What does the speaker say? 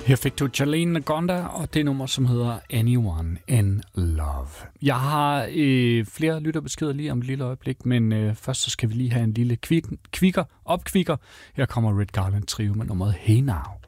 Her fik du Jolene Ngonda og det nummer, som hedder Anyone in Love. Jeg har flere lytterbeskeder lige om et lille øjeblik, men først så skal vi lige have en lille opkvikker. Her kommer Red Garland Trio med nummeret Hey Now.